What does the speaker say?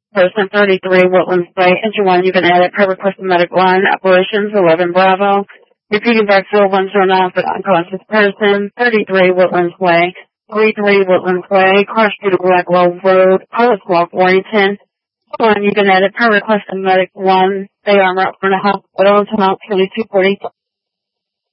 Person 33 Woodlands Way. Engine 1, you've been added per request of medical line. Operations 11 Bravo. Repeating back 4109 for unconscious person. 33 Woodlands Way. 33 Woodlands Way. Car Street, Blackwell Road. Police Walk, Warrington. 1, you've been added per request of medical line. They are en route for the hospital to Mount 2240.